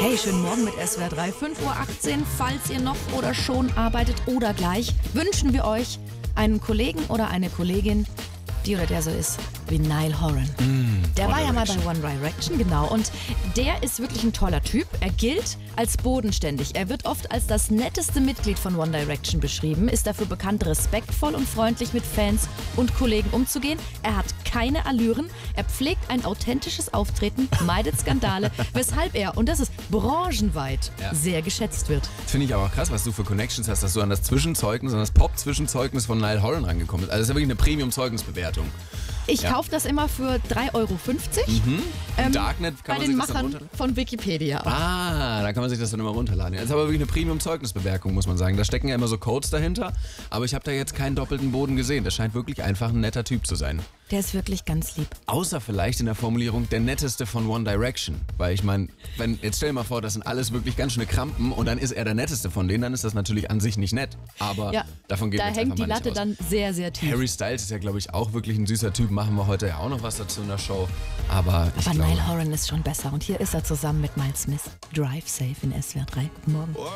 Hey, schönen Morgen mit SWR 3, 5:18 Uhr. Falls ihr noch oder schon arbeitet oder gleich, wünschen wir euch einen Kollegen oder eine Kollegin, die oder der so ist wie Niall Horan. Der war ja mal bei One Direction, genau. Und der ist wirklich ein toller Typ. Er gilt als bodenständig. Er wird oft als das netteste Mitglied von One Direction beschrieben, ist dafür bekannt, respektvoll und freundlich mit Fans und Kollegen umzugehen. Er hat keine Allüren. Er pflegt ein authentisches Auftreten, meidet Skandale, weshalb er, und das ist branchenweit, sehr geschätzt wird. Finde ich aber auch krass, was du für Connections hast, dass du an das Zwischenzeugnis, an das Pop-Zwischenzeugnis von Niall Horan rangekommen bist. Also das ist ja wirklich eine Premium-Zeugnisbewertung. Ich kaufe das immer für 3,50 Euro. Im Darknet kann bei man den sich das dann Machern runterladen? von Wikipedia auch. Da kann man sich das dann immer runterladen. Das ist aber wirklich eine Premium-Zeugnisbewertung, muss man sagen. Da stecken ja immer so Codes dahinter, aber ich habe da jetzt keinen doppelten Boden gesehen. Das scheint wirklich einfach ein netter Typ zu sein. Der ist wirklich ganz lieb. Außer vielleicht in der Formulierung der netteste von One Direction. Weil ich meine, jetzt stell dir mal vor, das sind alles wirklich ganz schöne Krampen und dann ist er der netteste von denen, dann ist das natürlich an sich nicht nett. Aber davon geht da jetzt hängt einfach die mal Latte nicht aus. dann sehr, sehr tief. Harry Styles ist ja, glaube ich, auch wirklich ein süßer Typ. Machen wir heute ja auch noch was dazu in der Show. Aber ich glaube... Niall Horan ist schon besser und hier ist er zusammen mit Miles Smith. Drive Safe in SWR 3. Guten Morgen.